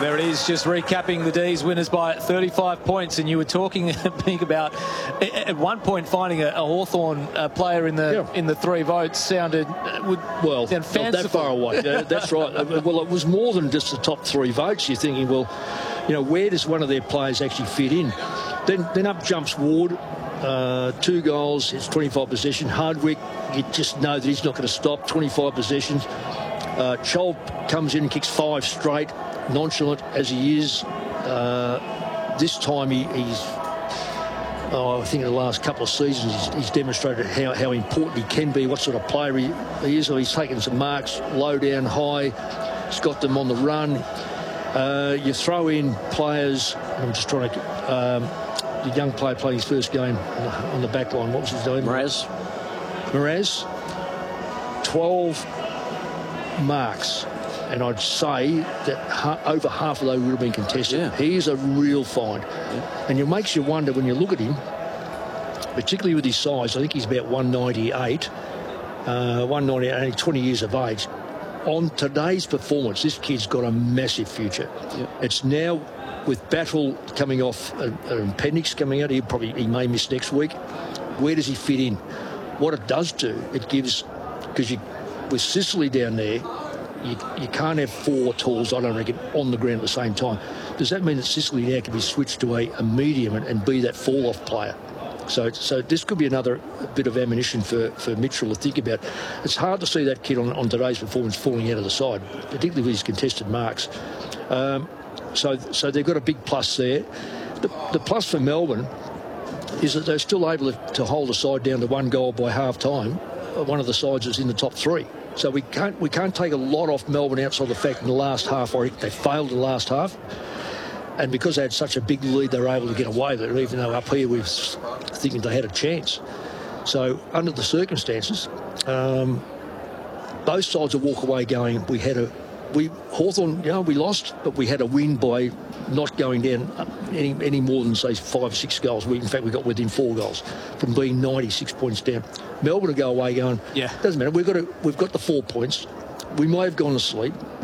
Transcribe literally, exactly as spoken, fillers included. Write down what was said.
There it is, just recapping the D's winners by thirty-five points. And you were talking about at one point finding a, a Hawthorn uh, player in the yeah. in the three votes sounded uh, would well sound not that far away. Yeah, that's right. Well, it was more than just the top three votes. You're thinking, well, you know, where does one of their players actually fit in? Then then up jumps Ward, uh, two goals. It's twenty-five possession. Hardwick, you just know that he's not going to stop. twenty-five possessions. Uh, Chol comes in and kicks five straight. Nonchalant as he is, uh, this time he, he's, oh, I think in the last couple of seasons he's, he's demonstrated how, how important he can be, what sort of player he, he is. So he's taken some marks low down, high. He's got them on the run. Uh, you throw in players, I'm just trying to, um, the young player playing his first game on the, on the back line. What was his name? Mraz. Mraz. twelve marks. And I'd say that ha over half of those would have been contested. Yeah. He's a real find. Yeah. And it makes you wonder when you look at him, particularly with his size. I think he's about one ninety-eight, uh, one ninety-eight, only twenty years of age. On today's performance, this kid's got a massive future. Yeah. It's now with Battle coming off, an appendix coming out. He probably he may miss next week. Where does he fit in? What it does do, it gives, because you with Sicily down there. You, you can't have four tools, I don't reckon, on the ground at the same time. Does that mean that Sicily now can be switched to a, a medium and, and be that fall-off player? So so this could be another bit of ammunition for, for Mitchell to think about. It's hard to see that kid on, on today's performance falling out of the side, particularly with his contested marks. Um, so so they've got a big plus there. The, the plus for Melbourne is that they're still able to, to hold the side down to one goal by half-time. One of the sides is in the top three. So we can't we can't take a lot off Melbourne outside the fact in the last half, or they failed in the last half. And because they had such a big lead, they were able to get away with it, even though up here we were thinking they had a chance. So under the circumstances, um, both sides will walk away going, we had a, we Hawthorn, you know, we lost, but we had a win by not going down any any more than, say, five or six goals. We, in fact, we got within four goals from being ninety-six points down. Melbourne will go away going, yeah, doesn't matter. We've got to, we've got the four points. We may have gone to sleep.